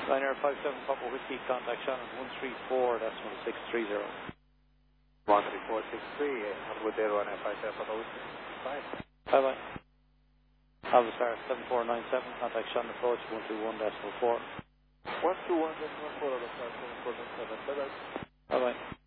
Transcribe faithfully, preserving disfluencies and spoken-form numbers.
Ryanair five seven Papa Whiskey, contact Shannon one three four, decimal six three zero. one three four six three, have a good day, Ryanair five seven Papa Whiskey. Bye. Bye bye. Alpha Star seven four nine seven, contact Shannon approach one two one decimal four. one two one decimal four, Alpha Star seven four nine seven, bye bye. Bye bye.